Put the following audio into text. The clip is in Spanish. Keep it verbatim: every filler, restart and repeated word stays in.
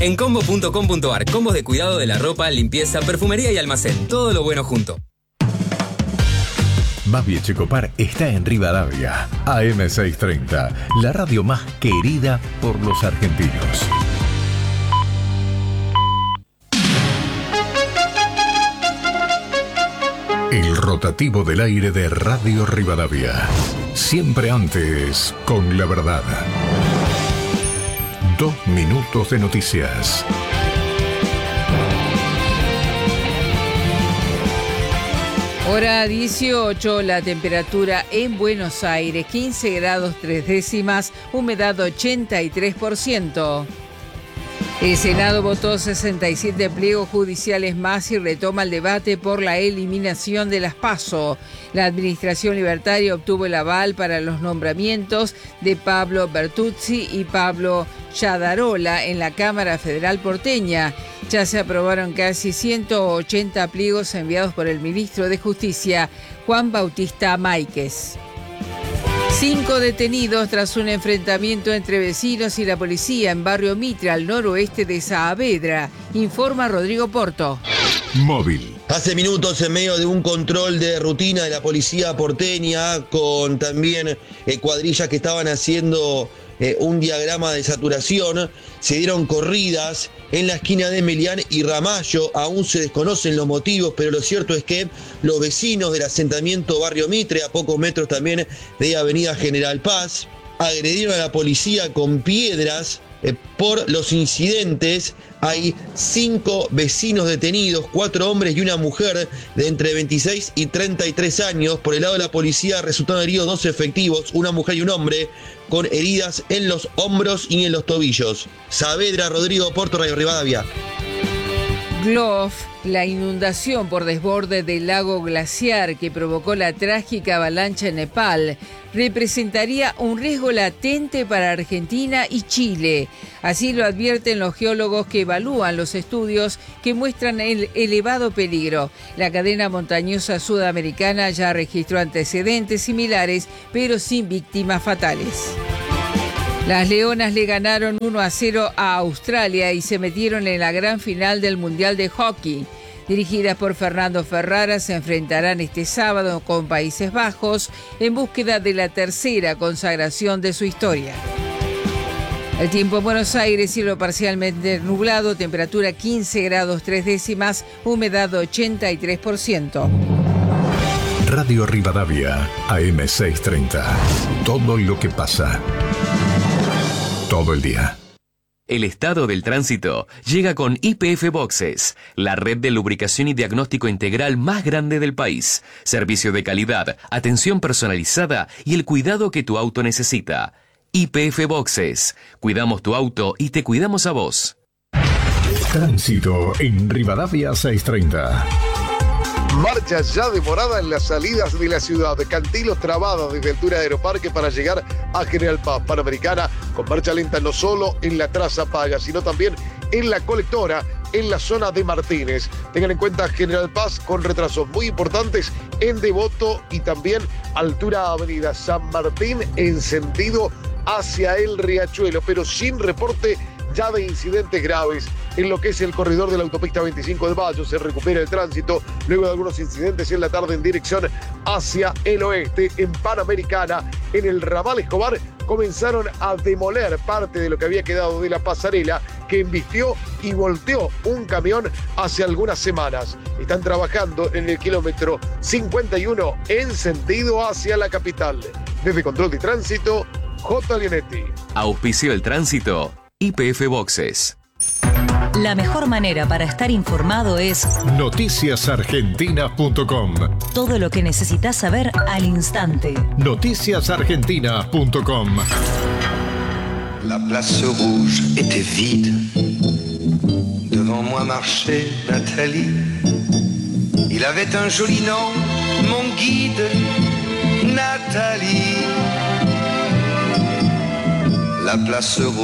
En combo punto com punto ar, combos de cuidado de la ropa, limpieza, perfumería y almacén. Todo lo bueno junto. Babi Echecopar está en Rivadavia, A M seiscientos treinta, la radio más querida por los argentinos. El rotativo del aire de Radio Rivadavia. Siempre antes, con la verdad. Dos minutos de noticias. Hora dieciocho, la temperatura en Buenos Aires, quince grados tres décimas, humedad ochenta y tres por ciento. El Senado votó sesenta y siete pliegos judiciales más y retoma el debate por la eliminación de las PASO. La Administración Libertaria obtuvo el aval para los nombramientos de Pablo Bertuzzi y Pablo Yadarola en la Cámara Federal porteña. Ya se aprobaron casi ciento ochenta pliegos enviados por el ministro de Justicia, Juan Bautista Máiquez. Cinco detenidos tras un enfrentamiento entre vecinos y la policía en Barrio Mitre, al noroeste de Saavedra, informa Rodrigo Porto. Móvil. Hace minutos, en medio de un control de rutina de la policía porteña, con también eh, cuadrillas que estaban haciendo eh, un diagrama de saturación, se dieron corridas en la esquina de Melián y Ramallo. Aún se desconocen los motivos, pero lo cierto es que los vecinos del asentamiento Barrio Mitre, a pocos metros también de Avenida General Paz, agredieron a la policía con piedras eh, por los incidentes. Hay cinco vecinos detenidos, cuatro hombres y una mujer de entre veintiséis y treinta y tres años. Por el lado de la policía resultaron heridos dos efectivos, una mujer y un hombre, con heridas en los hombros y en los tobillos. Saavedra, Rodrigo Porto, Radio Rivadavia. Glof, la inundación por desborde del lago glaciar que provocó la trágica avalancha en Nepal, representaría un riesgo latente para Argentina y Chile. Así lo advierten los geólogos que evalúan los estudios que muestran el elevado peligro. La cadena montañosa sudamericana ya registró antecedentes similares, pero sin víctimas fatales. Las Leonas le ganaron uno a cero a Australia y se metieron en la gran final del Mundial de Hockey. Dirigidas por Fernando Ferrara, se enfrentarán este sábado con Países Bajos en búsqueda de la tercera consagración de su historia. El tiempo en Buenos Aires, cielo parcialmente nublado, temperatura quince grados tres décimas, humedad ochenta y tres por ciento. Radio Rivadavia, A M seiscientos treinta. Todo lo que pasa. Todo el día. El estado del tránsito llega con Y P F Boxes, la red de lubricación y diagnóstico integral más grande del país. Servicio de calidad, atención personalizada y el cuidado que tu auto necesita. Y P F Boxes. Cuidamos tu auto y te cuidamos a vos. Tránsito en Rivadavia seiscientos treinta. Marcha ya demorada en las salidas de la ciudad. Cantilos trabada desde altura de Aeroparque para llegar a General Paz. Panamericana con marcha lenta no solo en la traza paga, sino también en la colectora, en la zona de Martínez. Tengan en cuenta General Paz con retrasos muy importantes en Devoto y también altura Avenida San Martín en sentido hacia el Riachuelo, pero sin reporte ya de incidentes graves en lo que es el corredor de la autopista veinticinco de mayo. Se recupera el tránsito luego de algunos incidentes en la tarde en dirección hacia el oeste. En Panamericana, en el ramal Escobar, comenzaron a demoler parte de lo que había quedado de la pasarela que embistió y volteó un camión hace algunas semanas. Están trabajando en el kilómetro cincuenta y uno en sentido hacia la capital. Desde Control de Tránsito, J. Leonetti. Auspició el tránsito Y P F Boxes. La mejor manera para estar informado es noticias argentinas punto com. Todo lo que necesitas saber al instante. noticias argentinas punto com. La place rouge était vide. Devant moi marchait Nathalie. Il avait un joli nom, mon guide, Nathalie. La place rouge.